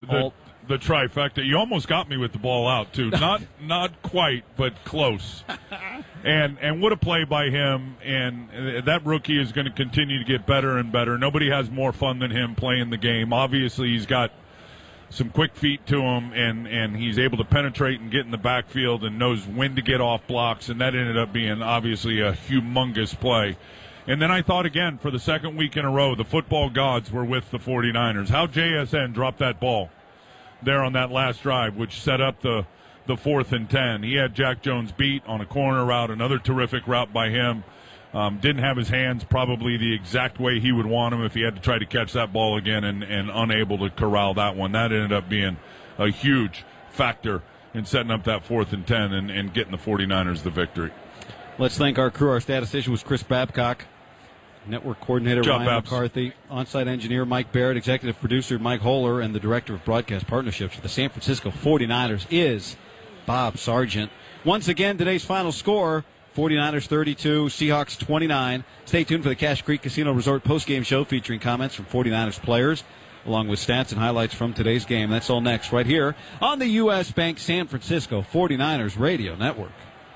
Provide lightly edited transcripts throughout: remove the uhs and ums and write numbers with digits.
the trifecta. You almost got me with the ball out, too. Not quite, but close. And what a play by him. And that rookie is going to continue to get better and better. Nobody has more fun than him playing the game. Obviously, he's got some quick feet to him, and he's able to penetrate and get in the backfield and knows when to get off blocks. And that ended up being, obviously, a humongous play. And then I thought, again, for the second week in a row, the football gods were with the 49ers. How JSN dropped that ball there on that last drive, which set up the 4th and 10. He had Jack Jones beat on a corner route, another terrific route by him. Didn't have his hands probably the exact way he would want them if he had to try to catch that ball again and unable to corral that one. That ended up being a huge factor in setting up that 4th and 10 and getting the 49ers the victory. Let's thank our crew. Our statistician was Chris Babcock. Network coordinator Ryan Babs. McCarthy, on-site engineer Mike Barrett, executive producer Mike Holler, and the director of broadcast partnerships for the San Francisco 49ers is Bob Sargent. Once again, today's final score, 49ers 32, Seahawks 29. Stay tuned for the Cache Creek Casino Resort postgame show featuring comments from 49ers players, along with stats and highlights from today's game. That's all next right here on the U.S. Bank San Francisco 49ers Radio Network.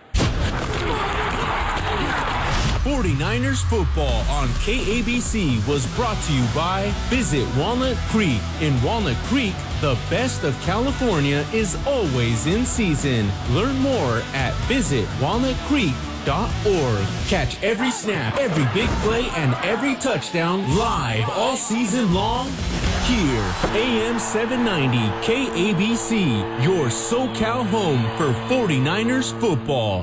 49ers football on KABC was brought to you by Visit Walnut Creek. In Walnut Creek, the best of California is always in season. Learn more at visitwalnutcreek.org. Catch every snap, every big play, and every touchdown live all season long here. AM 790 KABC, your SoCal home for 49ers football.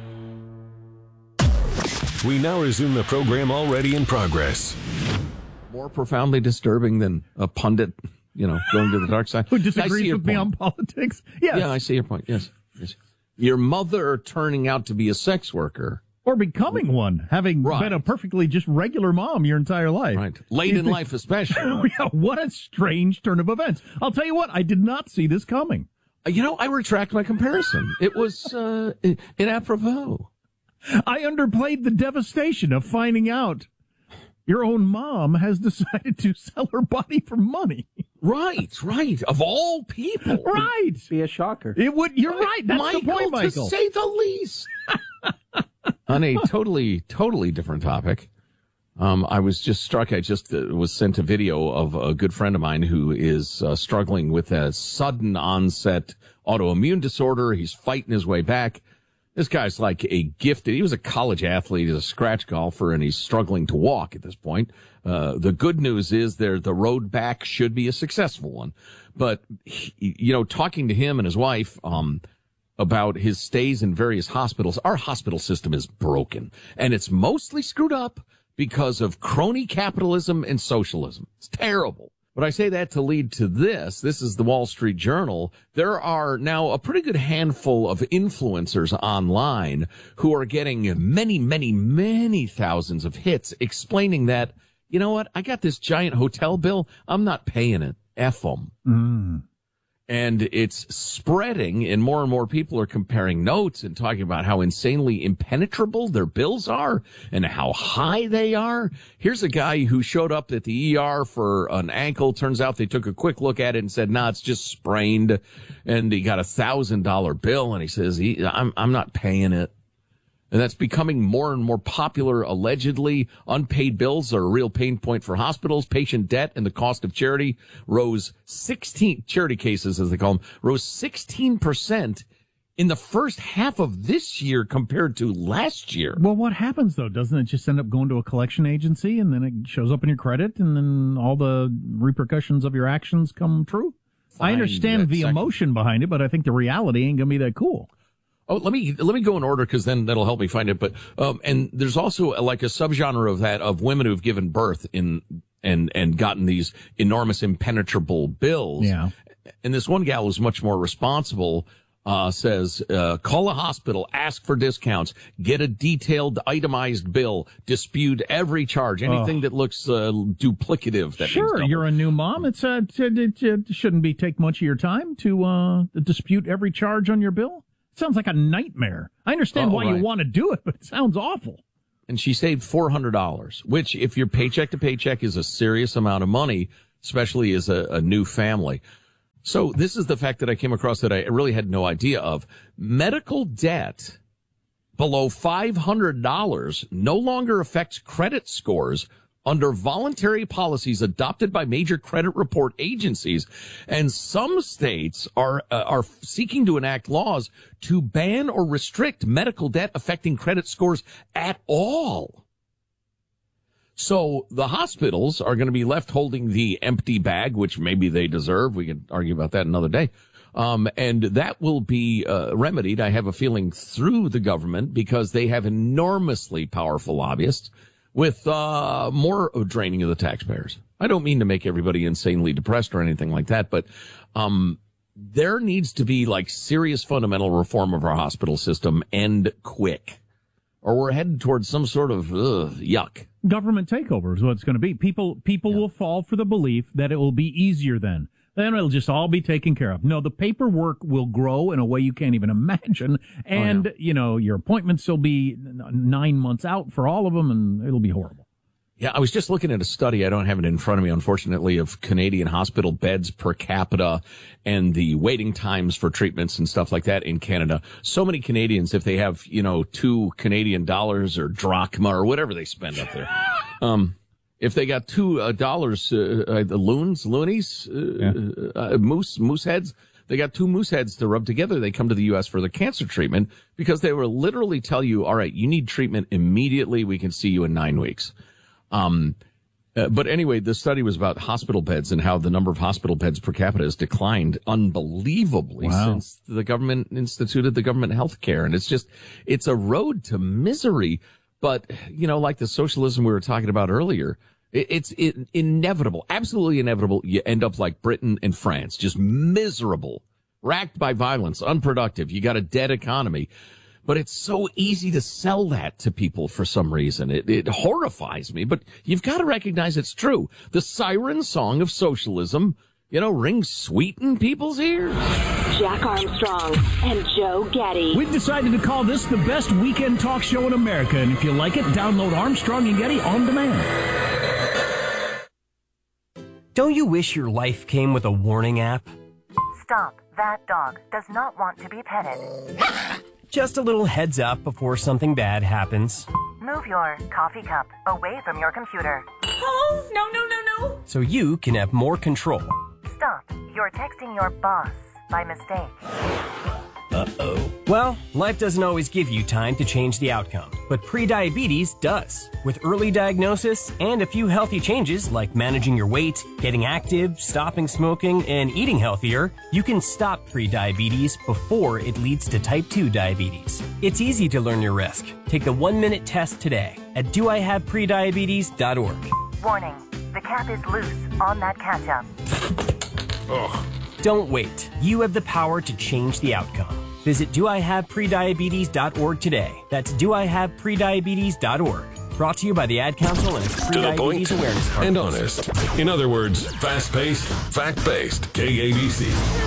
We now resume the program already in progress. More profoundly disturbing than a pundit, going to the dark side. Who disagrees with me on politics? Yes. Yeah, I see your point. Yes. Your mother turning out to be a sex worker. Or becoming one, having been a perfectly just regular mom your entire life. Right. Late in life especially. Yeah, what a strange turn of events. I'll tell you what, I did not see this coming. I retract my comparison. It was inapropos. I underplayed the devastation of finding out your own mom has decided to sell her body for money. Right. Of all people. Right. Be a shocker. It would. You're right. That's Michael, the point, Michael. To say the least. On a totally different topic, I was just struck. I just was sent a video of a good friend of mine who is struggling with a sudden onset autoimmune disorder. He's fighting his way back. This guy's like he was a college athlete, he's a scratch golfer, and he's struggling to walk at this point. The good news is the road back should be a successful one. But, talking to him and his wife, about his stays in various hospitals, our hospital system is broken. And it's mostly screwed up because of crony capitalism and socialism. It's terrible. But I say that to lead to this. This is the Wall Street Journal. There are now a pretty good handful of influencers online who are getting many, many, many thousands of hits explaining that, you know what, I got this giant hotel bill. I'm not paying it. F them. And it's spreading, and more people are comparing notes and talking about how insanely impenetrable their bills are and how high they are. Here's a guy who showed up at the ER for an ankle. Turns out they took a quick look at it and said, nah, it's just sprained. And he got $1,000 bill, and he says, I'm not paying it. And that's becoming more and more popular, allegedly. Unpaid bills are a real pain point for hospitals. Patient debt and the cost of charity rose 16, charity cases as they call them, rose 16% in the first half of this year compared to last year. Well, what happens, though? Doesn't it just end up going to a collection agency, and then it shows up in your credit, and then all the repercussions of your actions come true? I understand the emotion behind it, but I think the reality ain't going to be that cool. Oh, let me go in order because then that'll help me find it. But and there's also like a subgenre of that of women who've given birth and gotten these enormous impenetrable bills. Yeah. And this one gal who's much more responsible says, call a hospital, ask for discounts, get a detailed itemized bill, dispute every charge, anything that looks duplicative. That sure, you're a new mom. It shouldn't take much of your time to dispute every charge on your bill. Sounds like a nightmare. I understand why you want to do it, but it sounds awful. And she saved $400, which if you're paycheck to paycheck is a serious amount of money, especially as a new family. So this is the fact that I came across that I really had no idea of. Medical debt below $500 no longer affects credit scores under voluntary policies adopted by major credit report agencies. And some states are seeking to enact laws to ban or restrict medical debt affecting credit scores at all. So the hospitals are going to be left holding the empty bag, which maybe they deserve. We can argue about that another day. And that will be remedied, I have a feeling, through the government, because they have enormously powerful lobbyists with more draining of the taxpayers. I don't mean to make everybody insanely depressed or anything like that, but there needs to be like serious fundamental reform of our hospital system, and quick, or we're headed towards some sort of yuck. Government takeover is what it's going to be. People will fall for the belief that it will be easier then. Then it'll just all be taken care of. No, the paperwork will grow in a way you can't even imagine. And, your appointments will be 9 months out for all of them, and it'll be horrible. Yeah, I was just looking at a study. I don't have it in front of me, unfortunately, of Canadian hospital beds per capita and the waiting times for treatments and stuff like that in Canada. So many Canadians, if they have, $2 Canadian or drachma or whatever they spend up there, if they got $2, loonies, moose heads, they got 2 moose heads to rub together. They come to the U.S. for their cancer treatment because they will literally tell you, all right, you need treatment immediately. We can see you in 9 weeks. But anyway, the study was about hospital beds and how the number of hospital beds per capita has declined unbelievably since the government instituted the government health care. And it's a road to misery. But, like the socialism we were talking about earlier, it's inevitable, absolutely inevitable. You end up like Britain and France, just miserable, racked by violence, unproductive. You got a dead economy. But it's so easy to sell that to people for some reason. It horrifies me, but you've got to recognize it's true. The siren song of socialism, rings sweet in people's ears. Jack Armstrong and Joe Getty. We've decided to call this the best weekend talk show in America, and if you like it, download Armstrong and Getty on demand. Don't you wish your life came with a warning app? Stop. That dog does not want to be petted. Just a little heads up before something bad happens. Move your coffee cup away from your computer. Oh, no. So you can have more control. Stop. You're texting your boss by mistake. Uh-oh. Well, life doesn't always give you time to change the outcome, but prediabetes does. With early diagnosis and a few healthy changes like managing your weight, getting active, stopping smoking, and eating healthier, you can stop prediabetes before it leads to type 2 diabetes. It's easy to learn your risk. Take the 1-minute test today at doihaveprediabetes.org. Warning, the cap is loose on that ketchup. Ugh. Don't wait. You have the power to change the outcome. Visit doihaveprediabetes.org today. That's doihaveprediabetes.org. Brought to you by the Ad Council and its Prediabetes Awareness Partners. And honest. In other words, fast-paced, fact-based. KABC.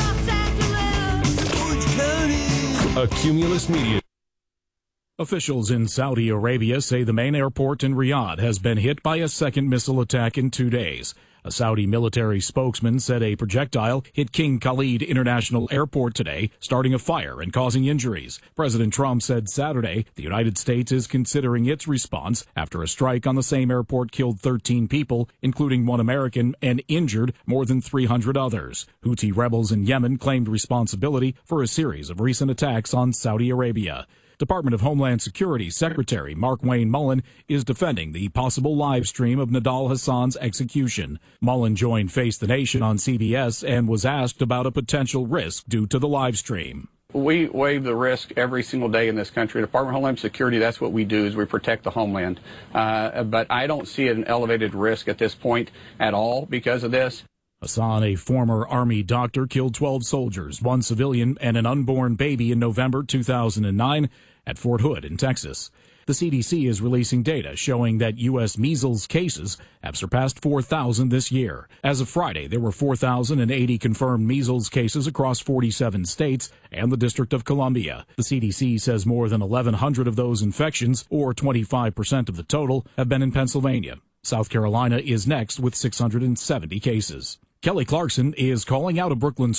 A Cumulus Media. Officials in Saudi Arabia say the main airport in Riyadh has been hit by a second missile attack in 2 days. A Saudi military spokesman said a projectile hit King Khalid International Airport today, starting a fire and causing injuries. President Trump said Saturday the United States is considering its response after a strike on the same airport killed 13 people, including 1 American, and injured more than 300 others. Houthi rebels in Yemen claimed responsibility for a series of recent attacks on Saudi Arabia. Department of Homeland Security Secretary Markwayne Mullin is defending the possible live stream of Nidal Hassan's execution. Mullin joined Face the Nation on CBS and was asked about a potential risk due to the live stream. We waive the risk every single day in this country. Department of Homeland Security, that's what we do, is we protect the homeland. But I don't see an elevated risk at this point at all because of this. Hassan, a former Army doctor, killed 12 soldiers, 1 civilian, and an unborn baby in November 2009 at Fort Hood in Texas. The CDC is releasing data showing that U.S. measles cases have surpassed 4,000 this year. As of Friday, there were 4,080 confirmed measles cases across 47 states and the District of Columbia. The CDC says more than 1,100 of those infections, or 25% of the total, have been in Pennsylvania. South Carolina is next with 670 cases. Kelly Clarkson is calling out a Brooklyn